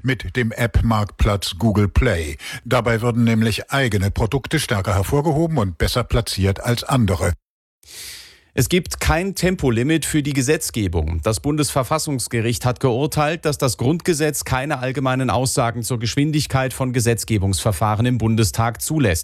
mit dem App-Marktplatz Google Play. Dabei würden nämlich eigene Produkte stärker hervorgehoben und besser platziert als andere. Es gibt kein Tempolimit für die Gesetzgebung. Das Bundesverfassungsgericht hat geurteilt, dass das Grundgesetz keine allgemeinen Aussagen zur Geschwindigkeit von Gesetzgebungsverfahren im Bundestag zulässt.